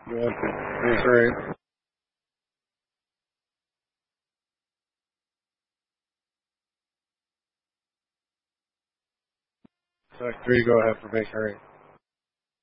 Go ahead for Baker 8. Sec 3, go ahead for Baker 8.